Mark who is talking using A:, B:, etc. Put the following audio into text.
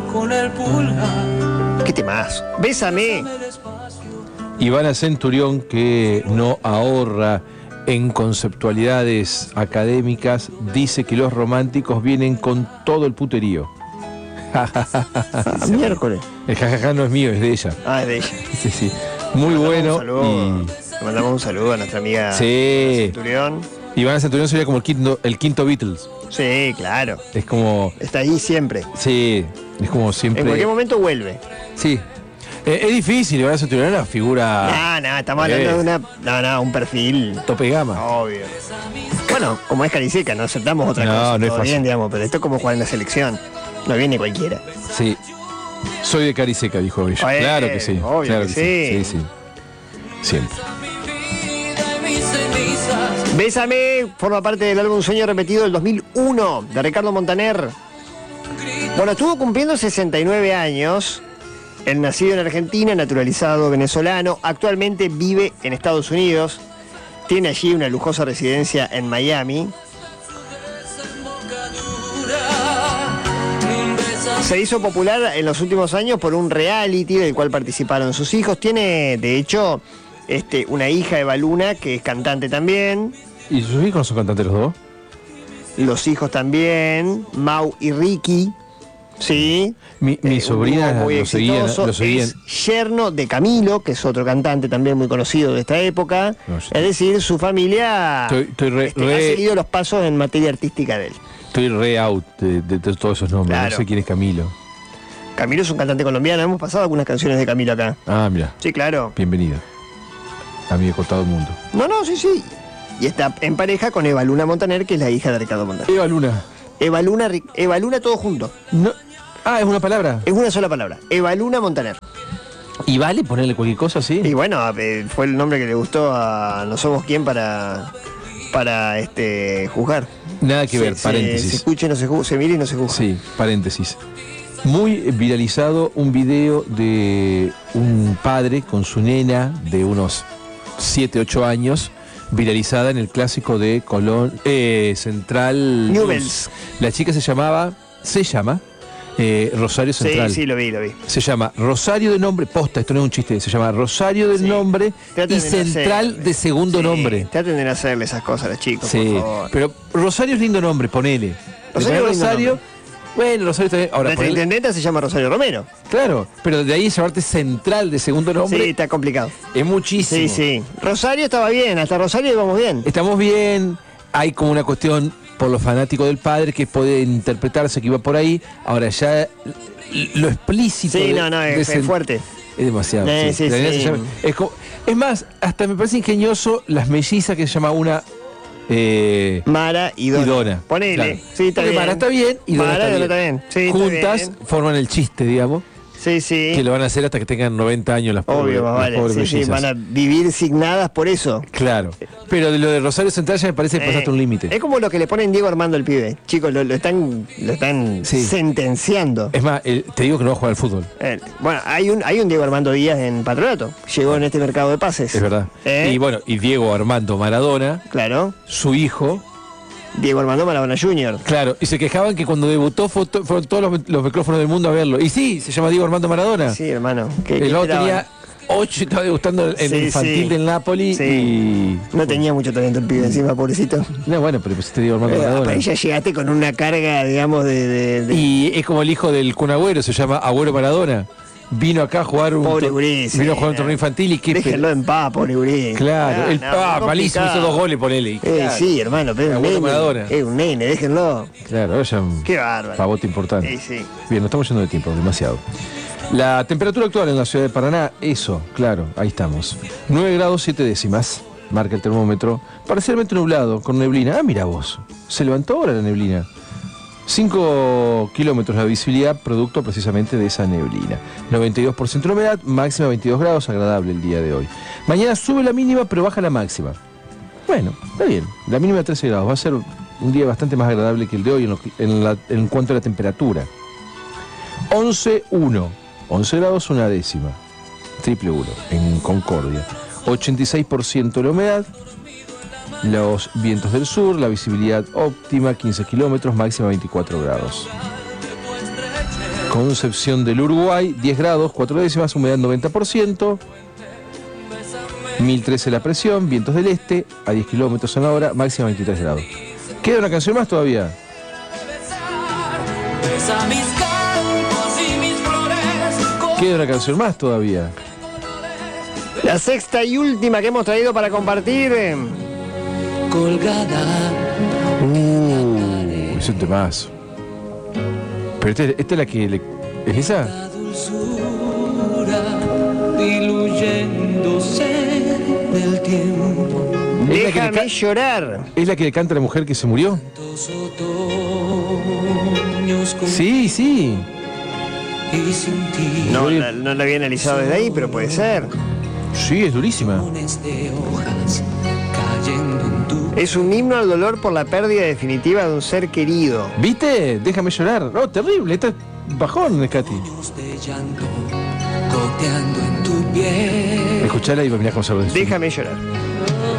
A: con el pulgar.
B: ¿Qué temas? Bésame.
C: Ivana Centurión, que no ahorra en conceptualidades académicas, dice que los románticos vienen con todo el puterío.
B: Miércoles.
C: El jajaja no es mío, es de ella.
B: Ah, es de ella.
C: Sí, sí. Muy bueno.
B: Le mandamos un saludo a nuestra amiga
C: Sí.
B: Centurión.
C: Ivana Centurión sería como el quinto Beatles.
B: Sí, claro.
C: Es como.
B: Está ahí siempre.
C: Sí, es como siempre.
B: En cualquier momento vuelve.
C: Sí. Es difícil, Ivana Centurión es una figura.
B: No, estamos hablando de un perfil.
C: Tope gama.
B: Obvio. Bueno, como es Cariseca, no aceptamos otra cosa.
C: No es
B: todo
C: fácil.
B: bien, digamos, pero esto es como jugar en la selección. No viene cualquiera.
C: Sí. Soy de Cariseca, dijo ella. Claro que sí.
B: Obvio
C: Claro
B: que
C: sí. Sí, sí. Siempre.
B: Bésame forma parte del álbum Sueño Repetido del 2001 de Ricardo Montaner. Bueno, estuvo cumpliendo 69 años. Él nacido en Argentina, naturalizado venezolano. Actualmente vive en Estados Unidos. Tiene allí una lujosa residencia en Miami. Se hizo popular en los últimos años por un reality del cual participaron sus hijos. Tiene, de hecho, una hija, Eva Luna, que es cantante también.
C: ¿Y sus hijos no son cantantes los dos?
B: Los hijos también, Mau y Ricky. Sí.
C: Mi sobrina
B: muy
C: lo seguían.
B: Es yerno de Camilo, que es otro cantante también muy conocido de esta época. Es decir, su familia ha seguido los pasos en materia artística de él.
C: Estoy re out de todos esos nombres.
B: Claro.
C: No sé quién es Camilo.
B: Camilo es un cantante colombiano. Hemos pasado algunas canciones de Camilo acá.
C: Ah, mira.
B: Sí, claro.
C: Bienvenido a mi cortado mundo.
B: No, sí. Y está en pareja con Eva Luna Montaner, que es la hija de Ricardo Montaner.
C: Eva Luna.
B: Eva Luna todo junto.
C: No. Ah, ¿es una palabra?
B: Es una sola palabra. Eva Luna Montaner.
C: ¿Y vale ponerle cualquier cosa así?
B: Y bueno, fue el nombre que le gustó a No Somos Quién para juzgar.
C: Nada que ver, paréntesis.
B: Se escucha y no se juzga, se mira y no se juzga.
C: Sí, paréntesis. Muy viralizado un video de un padre con su nena de unos 7, 8 años, viralizada en el clásico de Colón, Central
B: Newell's.
C: La chica se llama Rosario Central.
B: Sí, lo vi.
C: Se llama Rosario de nombre, posta, esto no es un chiste, se llama Rosario de nombre y Central de segundo nombre.
B: Traten de no hacerle esas cosas a los chicos,
C: Sí,
B: por favor.
C: pero Rosario es lindo nombre, ponele. Rosario, bueno, Rosario está bien. Ahora,
B: Nuestra intendenta se llama Rosario Romero.
C: Claro, pero de ahí llamarte Central de segundo nombre.
B: Sí, está complicado.
C: Es muchísimo.
B: Sí. Rosario estaba bien, hasta Rosario íbamos bien.
C: Estamos bien, hay como una cuestión por los fanáticos del padre que puede interpretarse que iba por ahí. Ahora ya lo explícito.
B: Sí, es fuerte.
C: Es demasiado.
B: Sí.
C: Es más, hasta me parece ingenioso las mellizas que se llama una
B: Mara y Dona. Ponele.
C: Claro.
B: Sí, está
C: Porque
B: bien.
C: Mara está bien y Dona
B: Mara
C: está
B: bien. Sí,
C: juntas
B: está bien.
C: forman el chiste, digamos.
B: Sí.
C: Que lo van a hacer hasta que tengan 90 años las pobres,
B: Obvio, más vale.
C: mellizas.
B: Van a vivir signadas por eso.
C: Claro. Pero de lo de Rosario Central ya me parece que pasaste un límite.
B: Es como lo que le ponen Diego Armando al pibe. Chicos, lo están
C: Sí.
B: sentenciando.
C: Es más, te digo que no va a jugar al fútbol.
B: Bueno, hay un Diego Armando Díaz en Patronato. Llegó en este mercado de pases.
C: Es verdad. Y bueno, y Diego Armando Maradona,
B: Claro.
C: su hijo.
B: Diego Armando Maradona Jr.
C: Claro, y se quejaban que cuando debutó fueron todos los micrófonos del mundo a verlo. Y sí, se llama Diego Armando Maradona.
B: Sí, hermano.
C: El otro tenía 8 y estaba debutando en el infantil del Napoli.
B: Sí.
C: Y
B: No tenía mucho talento el pibe encima, pobrecito.
C: no, bueno, pero pusiste Diego Armando Maradona.
B: Ahí ya llegaste con una carga, digamos, de...
C: Y es como el hijo del Kun Agüero, se llama Agüero Maradona. Vino acá a jugar
B: Pobre gurí,
C: vino a jugar un torneo infantil y qué.
B: Déjenlo en paz, pobre gurí.
C: Claro, malísimo, hizo 2 goles, ponele. Claro.
B: Sí, hermano, pero es un nene.
C: Maradona.
B: Es un nene, déjenlo.
C: Claro, ahora ya
B: Qué bárbaro.
C: pavote importante.
B: Sí.
C: Bien, nos estamos yendo de tiempo, demasiado. La temperatura actual en la ciudad de Paraná, eso, claro, ahí estamos. 9 grados 7 décimas, marca el termómetro. Parcialmente nublado, con neblina. Ah, mira vos, se levantó ahora la neblina. 5 kilómetros la visibilidad, producto precisamente de esa neblina. 92% de humedad, máxima 22 grados, agradable el día de hoy. Mañana sube la mínima, pero baja la máxima. Bueno, está bien. La mínima 13 grados. Va a ser un día bastante más agradable que el de hoy en cuanto a la temperatura. 11,1. 11 grados, una décima. Triple 1 en Concordia. 86% la humedad. Los vientos del sur, la visibilidad óptima, 15 kilómetros, máxima 24 grados. Concepción del Uruguay, 10 grados, 4 décimas, humedad 90%. 1013 la presión, vientos del este, a 10 kilómetros en la hora, máxima 23 grados. ¿Queda una canción más todavía?
A: Besa mis campos y mis flores.
C: Queda una canción más todavía.
B: La sexta y última que hemos traído para compartir.
A: Colgada.
C: Es un temazo. Pero esta es la que ¿es esa?
A: La dulzura diluyéndose del tiempo.
B: Déjame llorar.
C: ¿Es la que le canta a la mujer que se murió?
A: Dos otoños con
C: Sí, sí.
A: y sin ti.
B: No la había analizado desde ahí, pero puede ser.
C: Sí, es durísima.
A: Millones de hojas cayendo en tu
B: Es un himno al dolor por la pérdida definitiva de un ser querido.
C: ¿Viste? Déjame llorar. No, terrible. Esta es bajón, Katy.
A: años de llanto goteando en tu piel.
C: Escuchala y mirá cómo se lo dice.
B: Déjame llorar.